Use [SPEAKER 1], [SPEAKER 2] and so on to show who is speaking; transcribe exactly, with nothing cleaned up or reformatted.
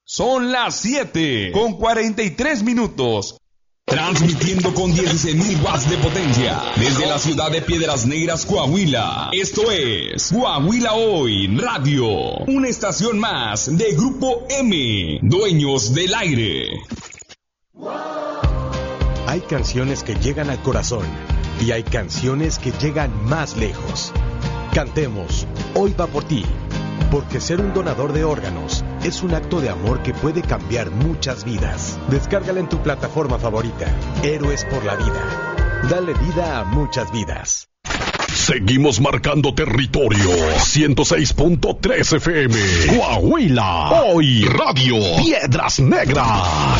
[SPEAKER 1] Son las siete con cuarenta y tres minutos. Transmitiendo con dieciséis mil watts de potencia desde la ciudad de Piedras Negras, Coahuila. Esto es Coahuila Hoy Radio, una estación más de Grupo M, dueños del aire.
[SPEAKER 2] Hay canciones que llegan al corazón y hay canciones que llegan más lejos. Cantemos Hoy va por ti, porque ser un donador de órganos es un acto de amor que puede cambiar muchas vidas. Descárgala en tu plataforma favorita. Héroes por la vida. Dale vida a muchas vidas.
[SPEAKER 3] Seguimos marcando territorio. ciento seis punto tres F M. Coahuila Hoy Radio. Piedras Negras.